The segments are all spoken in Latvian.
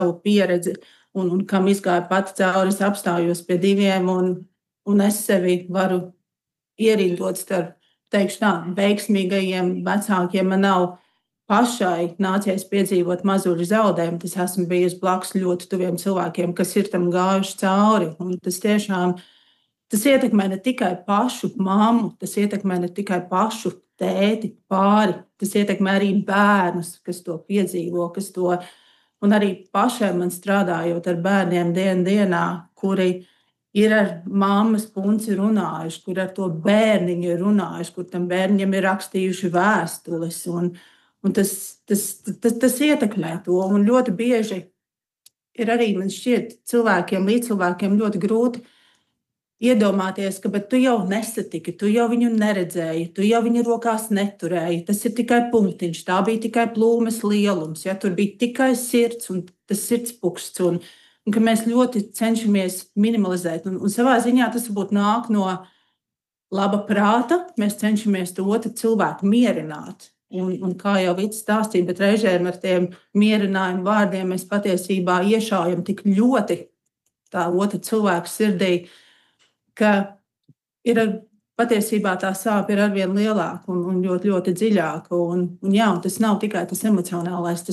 savu pieredzi un kam izgāju pati cauri, es apstājos pie diviem un es sevi varu ierindot starp, teikšu tā, veiksmīgajiem vecākiem. Man nav pašai nācies piedzīvot mazuļu zaudējumu. Es esmu bijusi blakus ļoti tuviem cilvēkiem, kas ir tam gājuši cauri. Un tas ietekmē ne tikai pašu mammu, tas ietekmē ne tikai pašu tēti, pāri. Tas ietekmē arī bērnus, kas to piedzīvo, un arī pašai man strādājot ar bērniem dienā, kuri ir ar mammas punci runājuši, kur ar to bērniņu ir runājuši, kur tam bērniņam ir rakstījuši vēstules. Un tas ietekmē to. Un ļoti bieži ir arī, man šķiet, līdzcilvēkiem ļoti grūti iedomāties, ka tu jau nesatiki, tu jau viņu neredzēji, tu jau viņu rokās neturēji. Tas ir tikai punktiņš, tā bija tikai plūmes lielums. Ja? Tur bija tikai sirds un tas sirdspuksts. Un ka mēs ļoti cenšamies minimalizēt. Un savā ziņā tas varbūt nāk no laba prāta. Mēs cenšamies to otru cilvēku mierināt. Un kā jau Vits stāstīja, bet reizēm ar tiem mierinājumu vārdiem mēs patiesībā iešaujam tik ļoti tā otra cilvēka sirdī, ka patiesībā tā sāpe ir arvien lielāka un ļoti, ļoti dziļāka. Un tas nav tikai tas emocionālais,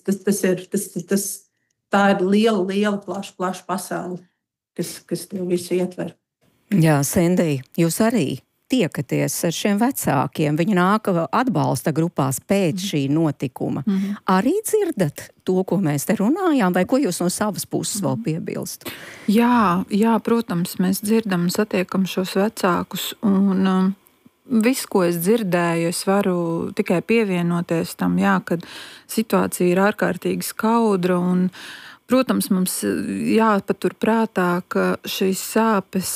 tā ir liela, plaša pasaule, kas to visu ietver. Jā, Sindija, jūs arī tiekaties ar šiem vecākiem, viņi nāk atbalsta grupās pēc šī notikuma. Arī dzirdat to, ko mēs te runājām, vai ko jūs no savas puses vēl piebilst? Jā, protams, mēs dzirdam un satiekam šos vecākus, un viss, ko es dzirdēju, es varu tikai pievienoties tam, kad situācija ir ārkārtīgi skaudra, un, protams, mums jāpatur prātā, ka šīs sāpes,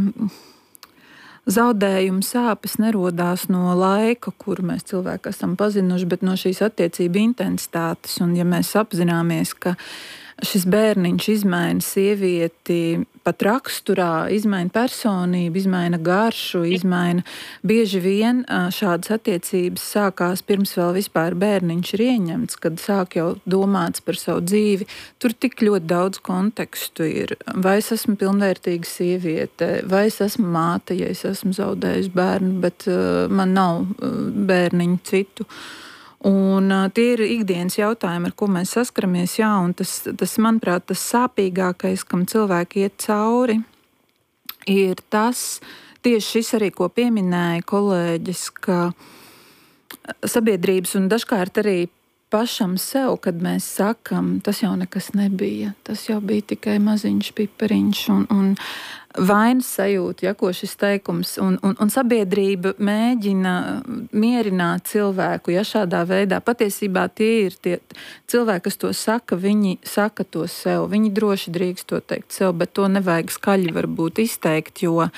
zaudējuma sāpes nerodās no laika, kuru mēs cilvēki esam pazinuši, bet no šīs attiecību intensitātes. Un ja mēs apzināmies, ka šis bērniņš izmaina sievieti pat raksturā, izmaina personību, izmaina garšu, izmaina bieži vien šādas attiecības sākās pirms vēl vispār bērniņš ir ieņemts, kad sāk jau domāts par savu dzīvi. Tur tik ļoti daudz kontekstu ir. Vai es esmu pilnvērtīga sieviete, vai es esmu māte, ja es esmu zaudējusi bērnu, bet man nav bērniņu citu. Un tie ir ikdienas jautājumi, ar ko mēs saskaramies, un tas, manuprāt, tas sāpīgākais, kam cilvēki iet cauri, ir tas, tieši šis arī, ko pieminēja kolēģis, ka sabiedrības un dažkārt arī pašam sev, kad mēs sakam, tas jau nekas nebija, tas jau bija tikai maziņš pipariņš un vainas sajūta, ko šis teikums, un sabiedrība mēģina mierināt cilvēku, šādā veidā. Patiesībā tie ir tie cilvēki, kas to saka, viņi saka to sev, viņi droši drīkst to teikt sev, bet to nevajag skaļi varbūt izteikt, jo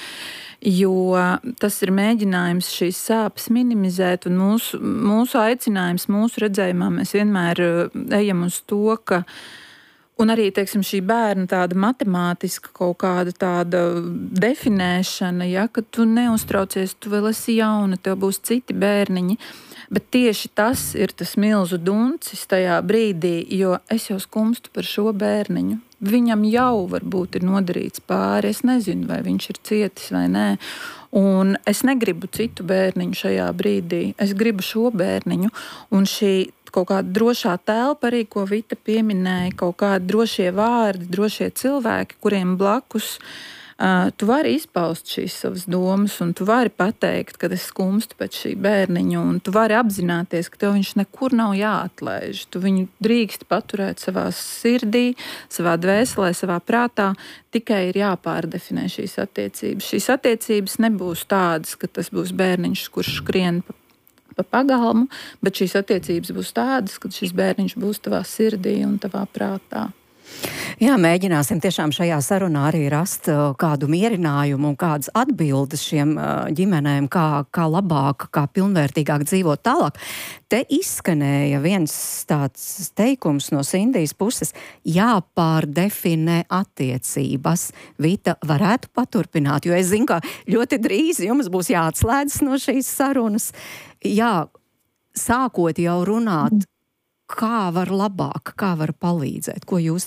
tas ir mēģinājums šīs sāpes minimizēt, un mūsu aicinājums, mūsu redzējumā mēs vienmēr ejam uz to, ka un arī, teiksim, šī bērna tāda matemātiska kaut kāda tāda definēšana, ka tu neuztraucies, tu vēl esi jauna, tev būs citi bērniņi, bet tieši tas ir tas milzu duncis tajā brīdī, jo es jau skumstu par šo bērniņu. Viņam jau varbūt ir nodarīts pāri, es nezinu, vai viņš ir cietis vai nē, un es negribu citu bērniņu šajā brīdī, es gribu šo bērniņu, un šī kaut kāda drošā telpa arī, ko Vita pieminēja, kaut kādi drošie vārdi, drošie cilvēki, kuriem blakus tu vari izpaust šīs savas domas, un tu vari pateikt, ka es skumstu pēc šī bērniņa, un tu vari apzināties, ka tev viņš nekur nav jāatlaiž. Tu viņu drīkst paturēt savā sirdī, savā dvēselē, savā prātā, tikai ir jāpārdefinē šīs attiecības. Šīs attiecības nebūs tādas, ka tas būs bērniņš, kurš skrien pa pagalmu, bet šīs attiecības būs tādas, ka šis bērniņš būs tavā sirdī un tavā prātā. Jā, mēģināsim tiešām šajā sarunā arī rast kādu mierinājumu un kādas atbildes šiem ģimenēm, kā labāk, kā pilnvērtīgāk dzīvot tālāk. Te izskanēja viens tāds teikums no Sindijas puses - jāpārdefinē attiecības. Vita, varētu paturpināt, jo es zinu, ka ļoti drīz jums būs jāatslēdzas no šīs sarunas. Jā, sākot jau runāt kā var labāk, kā var palīdzēt? Ko jūs